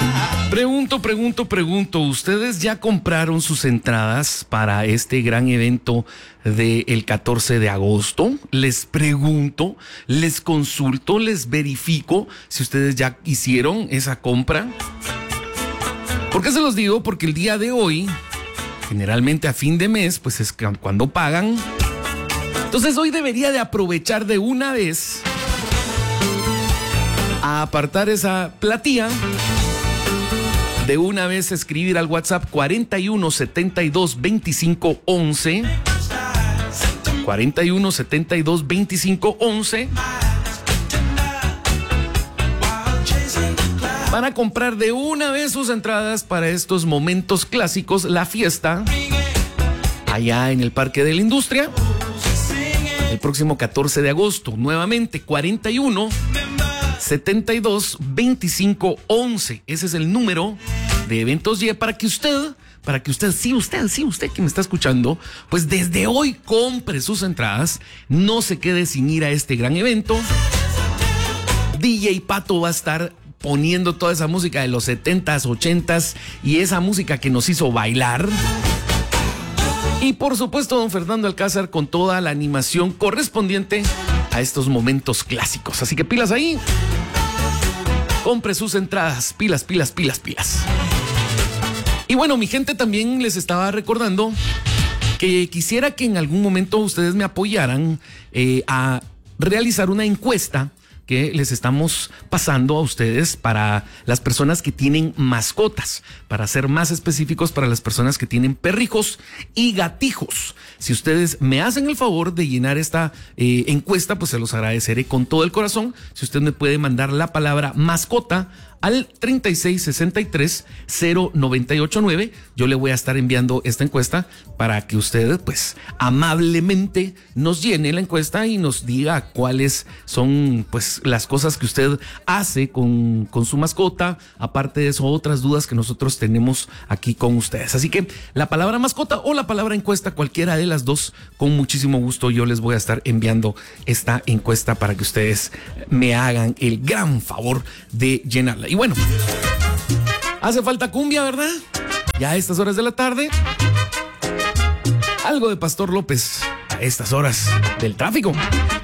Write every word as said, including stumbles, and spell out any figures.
Pregunto, pregunto, pregunto, ¿ustedes ya compraron sus entradas para este gran evento del catorce de agosto? Les pregunto, les consulto, les verifico si ustedes ya hicieron esa compra. ¿Por qué se los digo? Porque el día de hoy, generalmente a fin de mes, pues es cuando pagan. Entonces hoy debería de aprovechar de una vez a apartar esa platilla. De una vez escribir al WhatsApp cuarenta y uno setenta y dos veinticinco once. cuarenta y uno setenta y dos veinticinco once. Van a comprar de una vez sus entradas para estos momentos clásicos, la fiesta, allá en el Parque de la Industria, el próximo catorce de agosto. Nuevamente, cuarenta y uno setenta y dos veinticinco once. Ese es el número de Eventos Y para que usted, para que usted, sí, usted, sí, usted que me está escuchando, pues desde hoy compre sus entradas, no se quede sin ir a este gran evento. D J Pato va a estar poniendo toda esa música de los setentas, ochentas y esa música que nos hizo bailar. Y por supuesto, don Fernando Alcázar con toda la animación correspondiente a estos momentos clásicos. Así que pilas ahí. Compre sus entradas. Pilas, pilas, pilas, pilas. Y bueno, mi gente, también les estaba recordando que quisiera que en algún momento ustedes me apoyaran eh, a realizar una encuesta que les estamos pasando a ustedes para las personas que tienen mascotas, para ser más específicos, para las personas que tienen perrijos y gatijos. Si ustedes me hacen el favor de llenar esta eh, encuesta, pues se los agradeceré con todo el corazón. Si usted me puede mandar la palabra mascota al treinta y seis sesenta y tres cero noventa y ocho nueve, yo le voy a estar enviando esta encuesta para que usted pues amablemente nos llene la encuesta y nos diga cuáles son pues las cosas que usted hace con, con su mascota, aparte de eso otras dudas que nosotros tenemos aquí con ustedes. Así que la palabra mascota o la palabra encuesta, cualquiera de las dos, con muchísimo gusto yo les voy a estar enviando esta encuesta para que ustedes me hagan el gran favor de llenarla. Y bueno, hace falta cumbia, ¿verdad? Ya a estas horas de la tarde. Algo de Pastor López a estas horas del tráfico.